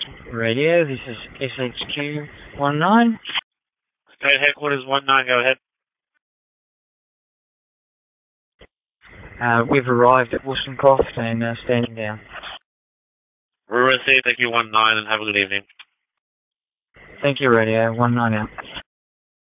Radio, this is SHQ-19. State headquarters 19, go ahead. We've arrived at Wollstonecroft and standing down. We received, thank you 19, and have a good evening. Thank you, Radio. 19 out.